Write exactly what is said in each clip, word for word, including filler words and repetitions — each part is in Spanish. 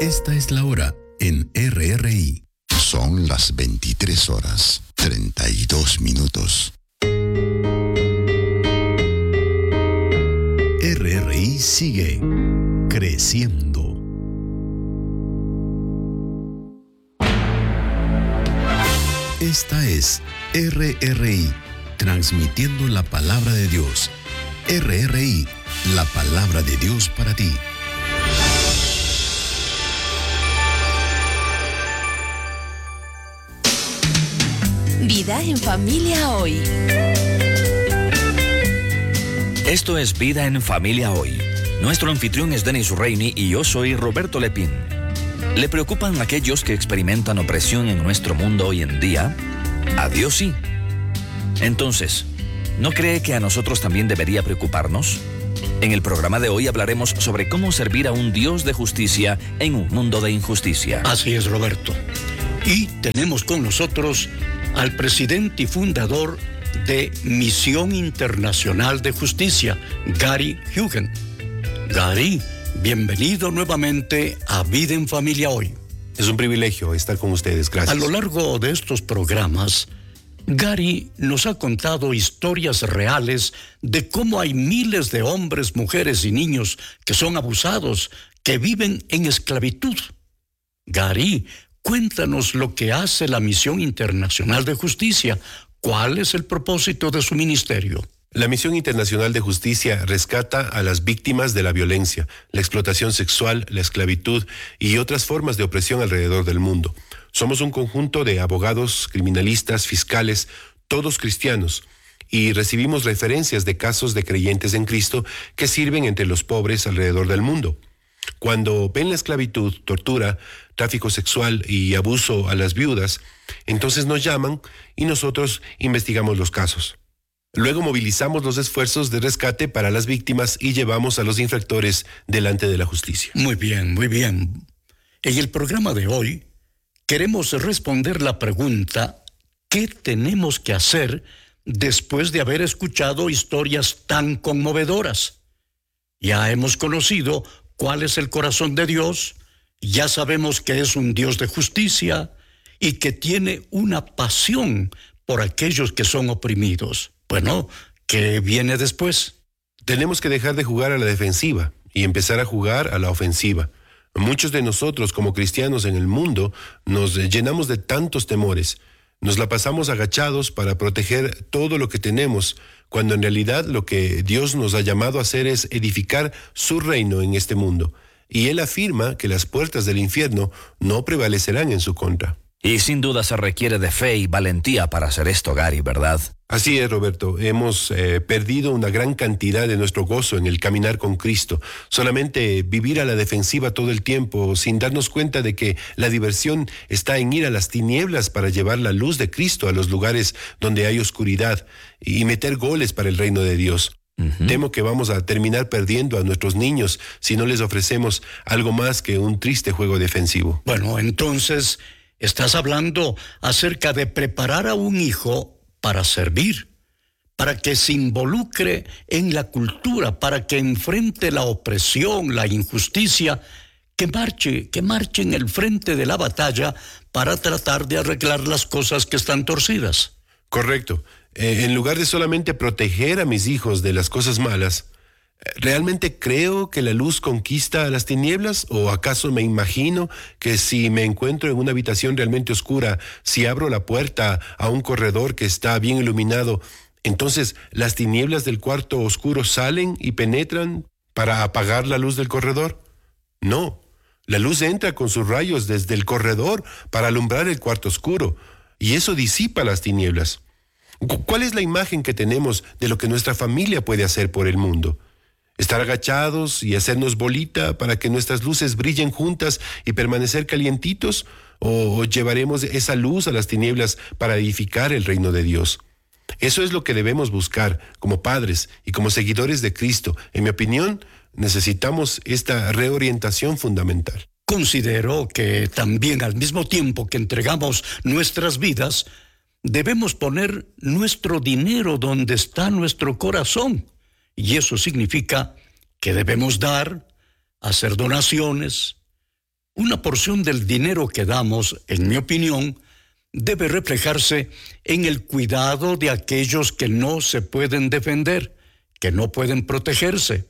Esta es la hora en R R I. Son las veintitrés horas, treinta y dos minutos. R R I sigue creciendo. Esta es R R I, transmitiendo la palabra de Dios. R R I, la palabra de Dios para ti. Vida en Familia Hoy. Esto es Vida en Familia Hoy. Nuestro anfitrión es Denis Reini y yo soy Roberto Lepín. ¿Le preocupan aquellos que experimentan opresión en nuestro mundo hoy en día? A Dios sí. Entonces, ¿no cree que a nosotros también debería preocuparnos? En el programa de hoy hablaremos sobre cómo servir a un Dios de justicia en un mundo de injusticia. Así es, Roberto. Y tenemos con nosotros al presidente y fundador de Misión Internacional de Justicia, Gary Huguen. Gary, bienvenido nuevamente a Vida en Familia Hoy. Es un privilegio estar con ustedes, gracias. A lo largo de estos programas, Gary nos ha contado historias reales de cómo hay miles de hombres, mujeres y niños que son abusados, que viven en esclavitud. Gary, cuéntanos lo que hace la Misión Internacional de Justicia. ¿Cuál es el propósito de su ministerio? La Misión Internacional de Justicia rescata a las víctimas de la violencia, la explotación sexual, la esclavitud y otras formas de opresión alrededor del mundo. Somos un conjunto de abogados, criminalistas, fiscales, todos cristianos, y recibimos referencias de casos de creyentes en Cristo que sirven entre los pobres alrededor del mundo. Cuando ven la esclavitud, tortura, tráfico sexual y abuso a las viudas, entonces nos llaman y nosotros investigamos los casos. Luego movilizamos los esfuerzos de rescate para las víctimas y llevamos a los infractores delante de la justicia. Muy bien, muy bien. En el programa de hoy queremos responder la pregunta: ¿qué tenemos que hacer después de haber escuchado historias tan conmovedoras? Ya hemos conocido cuál es el corazón de Dios, ya sabemos que es un Dios de justicia y que tiene una pasión por aquellos que son oprimidos. Bueno, ¿qué viene después? Tenemos que dejar de jugar a la defensiva y empezar a jugar a la ofensiva. Muchos de nosotros como cristianos en el mundo nos llenamos de tantos temores. Nos la pasamos agachados para proteger todo lo que tenemos, cuando en realidad lo que Dios nos ha llamado a hacer es edificar su reino en este mundo. Y Él afirma que las puertas del infierno no prevalecerán en su contra. Y sin duda se requiere de fe y valentía para hacer esto, Gary, ¿verdad? Así es, Roberto. Hemos eh, perdido una gran cantidad de nuestro gozo en el caminar con Cristo. Solamente vivir a la defensiva todo el tiempo, sin darnos cuenta de que la diversión está en ir a las tinieblas para llevar la luz de Cristo a los lugares donde hay oscuridad y meter goles para el reino de Dios. Uh-huh. Temo que vamos a terminar perdiendo a nuestros niños si no les ofrecemos algo más que un triste juego defensivo. Bueno, entonces estás hablando acerca de preparar a un hijo para servir, para que se involucre en la cultura, para que enfrente la opresión, la injusticia, que marche, que marche en el frente de la batalla para tratar de arreglar las cosas que están torcidas. Correcto. Eh, en lugar de solamente proteger a mis hijos de las cosas malas, ¿realmente creo que la luz conquista a las tinieblas? ¿O acaso me imagino que si me encuentro en una habitación realmente oscura, si abro la puerta a un corredor que está bien iluminado, entonces las tinieblas del cuarto oscuro salen y penetran para apagar la luz del corredor? No, la luz entra con sus rayos desde el corredor para alumbrar el cuarto oscuro, y eso disipa las tinieblas. ¿Cuál es la imagen que tenemos de lo que nuestra familia puede hacer por el mundo? ¿Estar agachados y hacernos bolita para que nuestras luces brillen juntas y permanecer calientitos? ¿O llevaremos esa luz a las tinieblas para edificar el reino de Dios? Eso es lo que debemos buscar como padres y como seguidores de Cristo. En mi opinión, necesitamos esta reorientación fundamental. Considero que también al mismo tiempo que entregamos nuestras vidas, debemos poner nuestro dinero donde está nuestro corazón. Y eso significa que debemos dar, hacer donaciones, Una porción del dinero que damos, en mi opinión, debe reflejarse en el cuidado de aquellos que no se pueden defender, que no pueden protegerse.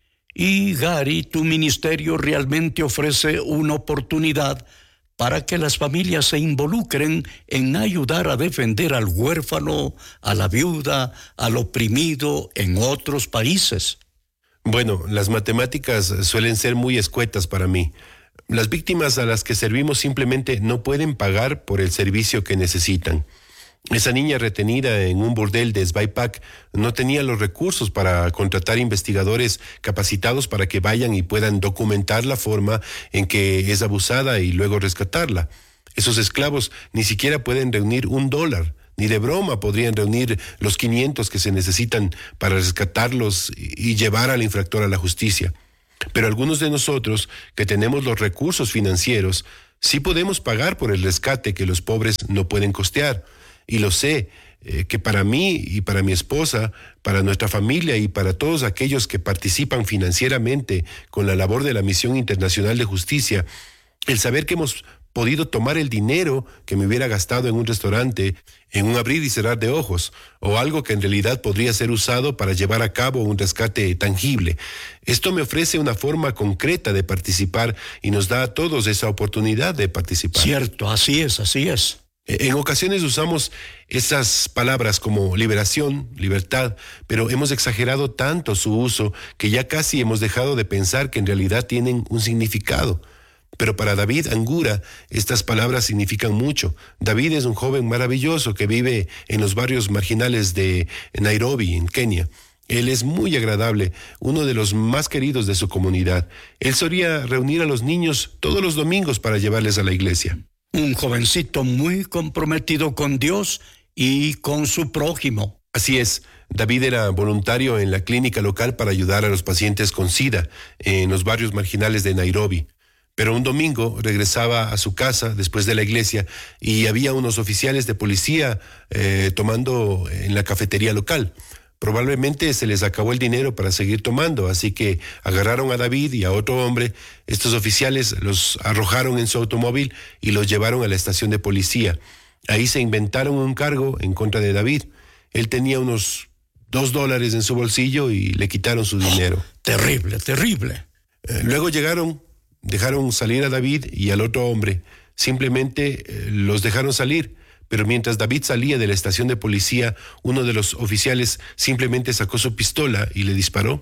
Y Gary, tu ministerio realmente ofrece una oportunidad para que las familias se involucren en ayudar a defender al huérfano, a la viuda, al oprimido en otros países. Bueno, las matemáticas suelen ser muy escuetas para mí. Las víctimas a las que servimos simplemente no pueden pagar por el servicio que necesitan. Esa niña retenida en un burdel de Sveipak no tenía los recursos para contratar investigadores capacitados para que vayan y puedan documentar la forma en que es abusada y luego rescatarla. Esos esclavos ni siquiera pueden reunir un dólar, ni de broma podrían reunir los quinientos que se necesitan para rescatarlos y llevar al infractor a la justicia. Pero algunos de nosotros, que tenemos los recursos financieros, sí podemos pagar por el rescate que los pobres no pueden costear. Y lo sé, eh, que para mí y para mi esposa, para nuestra familia y para todos aquellos que participan financieramente con la labor de la Misión Internacional de Justicia, el saber que hemos podido tomar el dinero que me hubiera gastado en un restaurante, en un abrir y cerrar de ojos, o algo que en realidad podría ser usado para llevar a cabo un rescate tangible. Esto me ofrece una forma concreta de participar y nos da a todos esa oportunidad de participar. Cierto, así es, así es. En ocasiones usamos esas palabras como liberación, libertad, pero hemos exagerado tanto su uso que ya casi hemos dejado de pensar que en realidad tienen un significado. Pero para David Angura, estas palabras significan mucho. David es un joven maravilloso que vive en los barrios marginales de Nairobi, en Kenia. Él es muy agradable, uno de los más queridos de su comunidad. Él solía reunir a los niños todos los domingos para llevarles a la iglesia. Un jovencito muy comprometido con Dios y con su prójimo. Así es, David era voluntario en la clínica local para ayudar a los pacientes con SIDA en los barrios marginales de Nairobi. Pero un domingo regresaba a su casa después de la iglesia y había unos oficiales de policía eh, tomando en la cafetería local. Probablemente se les acabó el dinero para seguir tomando, así que agarraron a David y a otro hombre. Estos oficiales los arrojaron en su automóvil y los llevaron a la estación de policía. Ahí se inventaron un cargo en contra de David. Él tenía unos dos dólares en su bolsillo y le quitaron su dinero. Oh, terrible, terrible. Eh, luego llegaron, dejaron salir a David y al otro hombre. Simplemente eh, los dejaron salir. Pero mientras David salía de la estación de policía, uno de los oficiales simplemente sacó su pistola y le disparó.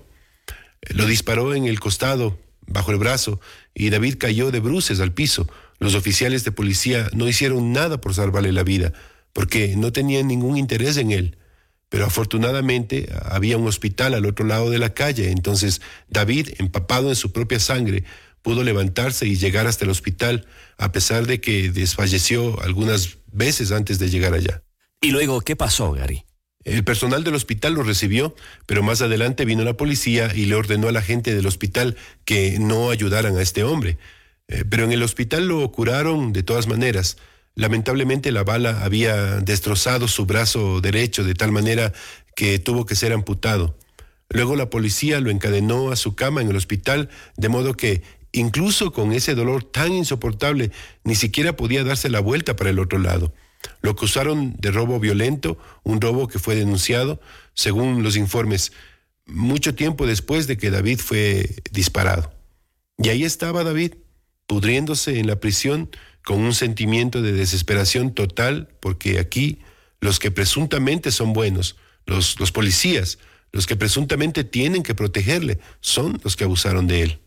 Lo disparó en el costado, bajo el brazo, y David cayó de bruces al piso. Los oficiales de policía no hicieron nada por salvarle la vida, porque no tenían ningún interés en él. Pero afortunadamente había un hospital al otro lado de la calle, entonces David, empapado en su propia sangre, pudo levantarse y llegar hasta el hospital, a pesar de que desfalleció algunas veces antes de llegar allá. ¿Y luego qué pasó, Gary? El personal del hospital lo recibió, pero más adelante vino la policía y le ordenó a la gente del hospital que no ayudaran a este hombre. Eh, pero en el hospital lo curaron de todas maneras. Lamentablemente la bala había destrozado su brazo derecho de tal manera que tuvo que ser amputado. Luego la policía lo encadenó a su cama en el hospital, de modo que incluso con ese dolor tan insoportable, ni siquiera podía darse la vuelta para el otro lado. Lo acusaron de robo violento, un robo que fue denunciado, según los informes, mucho tiempo después de que David fue disparado. Y ahí estaba David, pudriéndose en la prisión con un sentimiento de desesperación total, porque aquí los que presuntamente son buenos, los, los policías, los que presuntamente tienen que protegerle, son los que abusaron de él.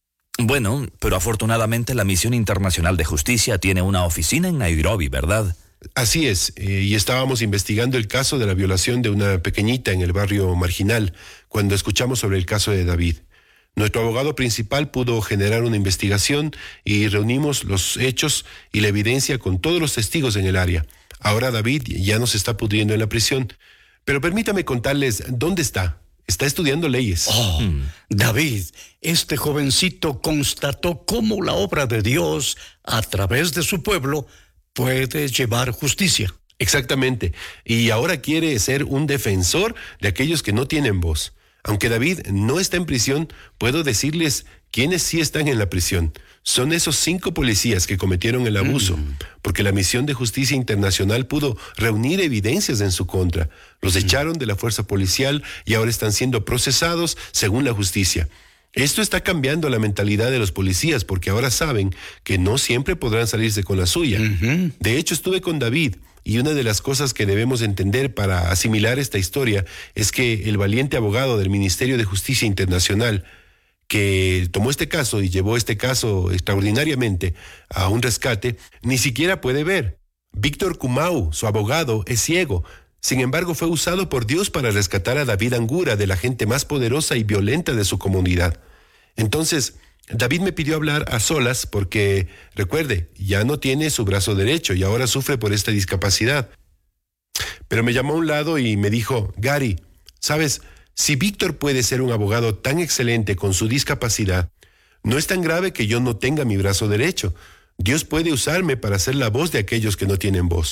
Bueno, pero afortunadamente la Misión Internacional de Justicia tiene una oficina en Nairobi, ¿verdad? Así es, eh, y estábamos investigando el caso de la violación de una pequeñita en el barrio marginal, cuando escuchamos sobre el caso de David. Nuestro abogado principal pudo generar una investigación y reunimos los hechos y la evidencia con todos los testigos en el área. Ahora David ya no se está pudriendo en la prisión, pero permítame contarles dónde está. Está estudiando leyes. Oh, mm. David, este jovencito constató cómo la obra de Dios, a través de su pueblo, puede llevar justicia. Exactamente. Y ahora quiere ser un defensor de aquellos que no tienen voz. Aunque David no está en prisión, puedo decirles ¿quiénes sí están en la prisión? Son esos cinco policías que cometieron el abuso, mm. porque la misión de justicia internacional pudo reunir evidencias en su contra. Los mm. echaron de la fuerza policial y ahora están siendo procesados según la justicia. Esto está cambiando la mentalidad de los policías porque ahora saben que no siempre podrán salirse con la suya. Mm-hmm. De hecho, estuve con David y una de las cosas que debemos entender para asimilar esta historia es que el valiente abogado del Ministerio de Justicia Internacional que tomó este caso y llevó este caso extraordinariamente a un rescate, ni siquiera puede ver. Víctor Kumau, su abogado, es ciego. Sin embargo, fue usado por Dios para rescatar a David Angura de la gente más poderosa y violenta de su comunidad. Entonces, David me pidió hablar a solas porque, recuerde, ya no tiene su brazo derecho y ahora sufre por esta discapacidad. Pero me llamó a un lado y me dijo, Gary, ¿sabes? Si Víctor puede ser un abogado tan excelente con su discapacidad, no es tan grave que yo no tenga mi brazo derecho. Dios puede usarme para ser la voz de aquellos que no tienen voz.